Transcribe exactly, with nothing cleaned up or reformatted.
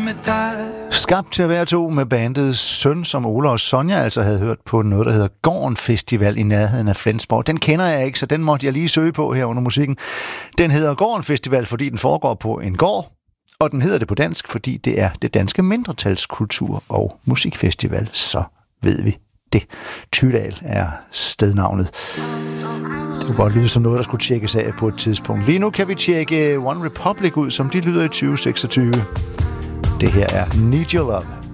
med dig. Skabt til at være to med bandets søn, som Ola og Sonja altså havde hørt på noget, der hedder Gården Festival i nærheden af Flensborg. Den kender jeg ikke, så den måtte jeg lige søge på her under musikken. Den hedder Gården Festival, fordi den foregår på en gård, og den hedder det på dansk, fordi det er det danske mindretalskultur- og musikfestival. Så ved vi det. Tydal er stednavnet. Det kunne godt lyde som noget, der skulle tjekkes af på et tidspunkt. Lige nu kan vi tjekke One Republic ud, som de lyder i tyve seksogtyve. Det her er Need Your Love.